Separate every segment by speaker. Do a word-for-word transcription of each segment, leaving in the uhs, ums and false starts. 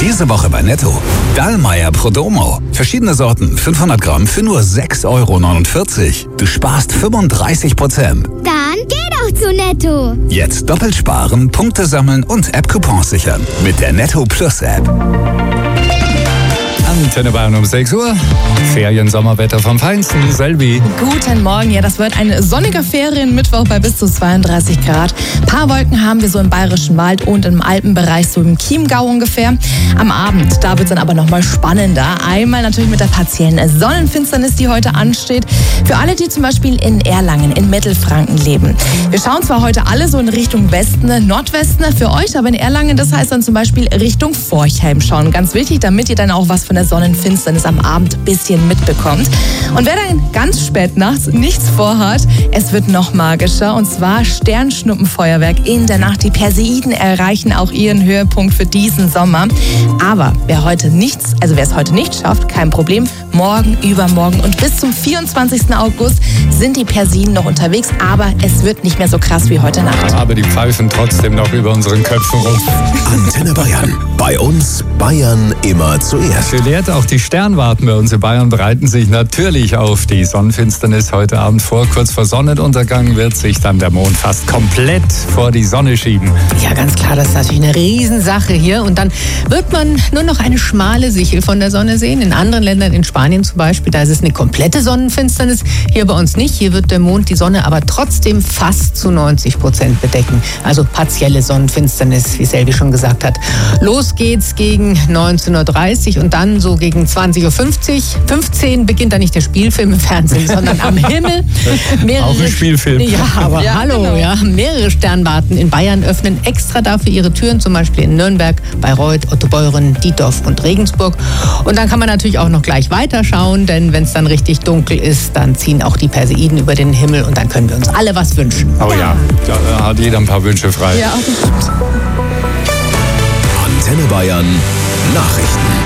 Speaker 1: Diese Woche bei Netto. Dallmayr Prodomo. Verschiedene Sorten, fünfhundert Gramm für nur sechs Euro neunundvierzig. Du sparst fünfunddreißig Prozent.
Speaker 2: Dann geh doch zu Netto.
Speaker 1: Jetzt doppelt sparen, Punkte sammeln und App-Coupons sichern. Mit der Netto Plus App.
Speaker 3: Antenne Bayern um sechs Uhr. Ferien-Sommerwetter vom Feinsten. Selby.
Speaker 4: Guten Morgen. Ja, das wird ein sonniger Ferienmittwoch bei bis zu zweiunddreißig Grad. Ein paar Wolken haben wir so im Bayerischen Wald und im Alpenbereich, so im Chiemgau ungefähr. Am Abend, da wird es dann aber nochmal spannender. Einmal natürlich mit der partiellen Sonnenfinsternis, die heute ansteht. Für alle, die zum Beispiel in Erlangen, in Mittelfranken leben. Wir schauen zwar heute alle so in Richtung Westen, Nordwesten. Für euch aber in Erlangen, das heißt dann zum Beispiel Richtung Forchheim schauen. Ganz wichtig, damit ihr dann auch was von der Sonnenfinsternis am Abend ein bisschen mitbekommt. Und wer dann ganz spät nachts nichts vorhat, es wird noch magischer. Und zwar Sternschnuppenfeuerwerk in der Nacht. Die Perseiden erreichen auch ihren Höhepunkt für diesen Sommer. Aber wer heute nichts, also wer es heute nicht schafft, kein Problem. Morgen, übermorgen und bis zum vierundzwanzigsten August sind die Perseiden noch unterwegs. Aber es wird nicht mehr so krass wie heute Nacht.
Speaker 3: Aber die pfeifen trotzdem noch über unseren Köpfen rum.
Speaker 1: Antenne Bayern. Bei uns Bayern immer zuerst.
Speaker 3: Gelehrt, auch die Sternwarten bei uns in Bayern bereiten sich natürlich auf die Sonnenfinsternis heute Abend vor. Kurz vor Sonnenuntergang wird sich dann der Mond fast komplett vor die Sonne schieben.
Speaker 5: Ja, ganz klar, das ist natürlich eine Riesensache hier. Und dann wird man nur noch eine schmale Sichel von der Sonne sehen. In anderen Ländern, in Spanien zum Beispiel, da ist es eine komplette Sonnenfinsternis. Hier bei uns nicht. Hier wird der Mond die Sonne aber trotzdem fast zu neunzig Prozent bedecken. Also partielle Sonnenfinsternis, wie Selby schon gesagt hat. Los geht's gegen neunzehn Uhr dreißig und dann so gegen zwanzig Uhr fünfzehn beginnt da nicht der Spielfilm im Fernsehen, sondern am Himmel. Mehrere,
Speaker 3: auch ein Spielfilm.
Speaker 5: Ja, aber ja, hallo, genau. ja. Mehrere Sternwarten in Bayern öffnen extra dafür ihre Türen, zum Beispiel in Nürnberg, Bayreuth, Ottobeuren, Dietdorf und Regensburg. Und dann kann man natürlich auch noch gleich weiterschauen, denn wenn es dann richtig dunkel ist, dann ziehen auch die Perseiden über den Himmel und dann können wir uns alle was wünschen.
Speaker 3: Oh ja, da hat jeder ein paar Wünsche frei.
Speaker 4: Ja, das stimmt.
Speaker 1: Antenne Bayern Nachrichten.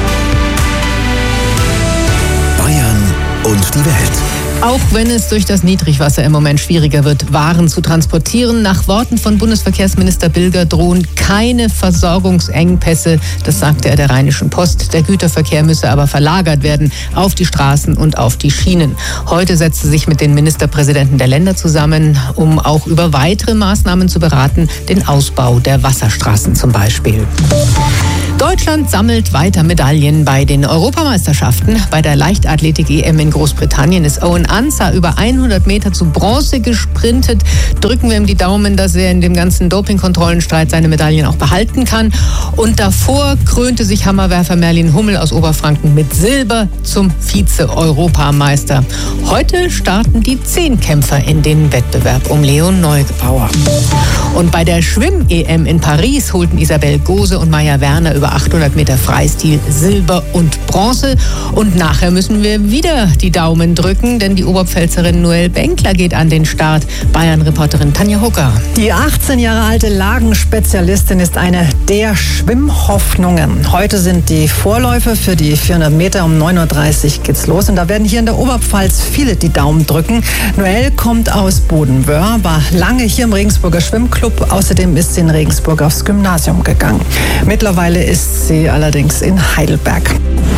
Speaker 1: Bayern und die Welt.
Speaker 5: Auch wenn es durch das Niedrigwasser im Moment schwieriger wird, Waren zu transportieren, nach Worten von Bundesverkehrsminister Bilger drohen keine Versorgungsengpässe. Das sagte er der Rheinischen Post. Der Güterverkehr müsse aber verlagert werden auf die Straßen und auf die Schienen. Heute setzte sich mit den Ministerpräsidenten der Länder zusammen, um auch über weitere Maßnahmen zu beraten, den Ausbau der Wasserstraßen zum Beispiel. Deutschland sammelt weiter Medaillen bei den Europameisterschaften. Bei der Leichtathletik-E M in Großbritannien ist Owen Ansah über hundert Meter zu Bronze gesprintet. Drücken wir ihm die Daumen, dass er in dem ganzen Dopingkontrollenstreit seine Medaillen auch behalten kann. Und davor krönte sich Hammerwerfer Merlin Hummel aus Oberfranken mit Silber zum Vize-Europameister. Heute starten die Zehnkämpfer in den Wettbewerb um Leon Neugebauer. Und bei der Schwimm-E M in Paris holten Isabel Gose und Maja Werner über achthundert Meter Freistil Silber und Bronze. Und nachher müssen wir wieder die Daumen drücken, denn die Oberpfälzerin Noelle Benkler geht an den Start. Bayern-Reporterin Tanja Hucker.
Speaker 6: Die achtzehn Jahre alte Lagenspezialistin ist eine der Schwimmhoffnungen. Heute sind die Vorläufe für die vierhundert Meter. Um neun Uhr dreißig geht's los. Und da werden hier in der Oberpfalz viele die Daumen drücken. Noelle kommt aus Bodenwöhr, war lange hier im Regensburger Schwimmclub. Außerdem ist sie in Regensburg aufs Gymnasium gegangen. Mittlerweile ist sie allerdings in Heidelberg.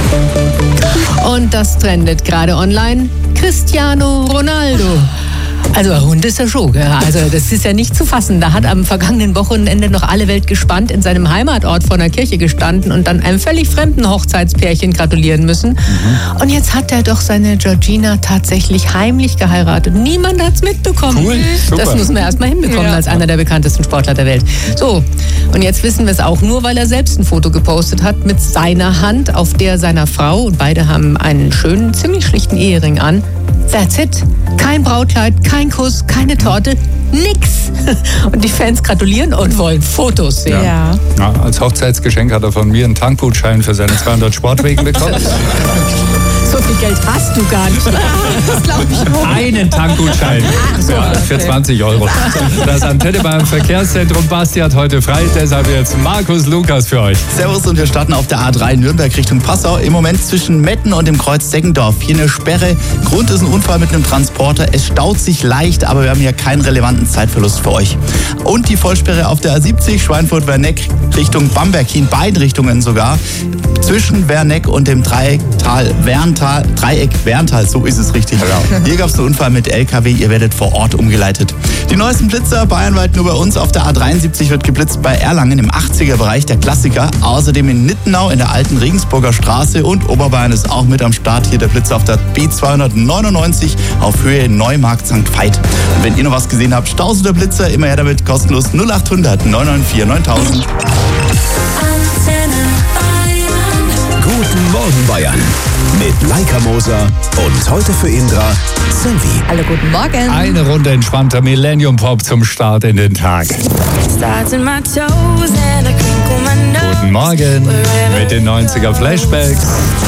Speaker 5: Und das trendet gerade online. Cristiano Ronaldo. Also Hund ist ja schon, ja. Also das ist ja nicht zu fassen. Da hat am vergangenen Wochenende noch alle Welt gespannt in seinem Heimatort vor einer Kirche gestanden und dann einem völlig fremden Hochzeitspärchen gratulieren müssen. Mhm. Und jetzt hat er doch seine Georgina tatsächlich heimlich geheiratet. Niemand hat's mitbekommen.
Speaker 3: Cool, super.
Speaker 5: Das muss man erst mal hinbekommen ja. als einer der bekanntesten Sportler der Welt. So, und jetzt wissen wir es auch nur, weil er selbst ein Foto gepostet hat mit seiner Hand auf der seiner Frau. Und beide haben einen schönen, ziemlich schlichten Ehering an. That's it. Kein Brautkleid, kein Kuss, keine Torte, nix. Und die Fans gratulieren und wollen Fotos sehen.
Speaker 3: Ja. Ja, als Hochzeitsgeschenk hat er von mir einen Tankgutschein für seine zweihundert Sportwegen bekommen.
Speaker 5: So viel Geld hast du gar nicht.
Speaker 4: Das glaube ich wohl.
Speaker 3: Einen Tankgutschein
Speaker 4: so,
Speaker 3: ja, für
Speaker 4: okay.
Speaker 3: zwanzig Euro. Das Antenne beim Verkehrszentrum Basti hat heute frei, deshalb jetzt Markus Lukas für euch.
Speaker 7: Servus und wir starten auf der A drei Nürnberg Richtung Passau. Im Moment zwischen Metten und dem Kreuz Deggendorf. Hier eine Sperre. Grund ist ein Unfall mit einem Transporter. Es staut sich leicht, aber wir haben hier keinen relevanten Zeitverlust für euch. Und die Vollsperre auf der A siebzig Schweinfurt-Werneck Richtung Bamberg. Hier in beiden Richtungen sogar. Zwischen Werneck und dem Dreiecktal Werntal, Dreieck Werntal, so ist es richtig. Genau. Hier gab es einen Unfall mit L K W, ihr werdet vor Ort umgeleitet. Die neuesten Blitzer bayernweit nur bei uns. Auf der A dreiundsiebzig wird geblitzt bei Erlangen im achtziger Bereich, der Klassiker. Außerdem in Nittenau in der alten Regensburger Straße und Oberbayern ist auch mit am Start. Hier der Blitzer auf der B zweihundertneunundneunzig auf Höhe Neumarkt Sankt Veit. Und wenn ihr noch was gesehen habt, Staus oder Blitzer, immer her damit, kostenlos null achthundert neun neun vier neuntausend.
Speaker 1: Guten Morgen Bayern mit Laika Moser und heute für Indra Sylvie.
Speaker 4: Alle guten Morgen.
Speaker 3: Eine Runde entspannter Millennium Pop zum Start in den Tag. Guten Morgen mit den neunziger Flashbacks.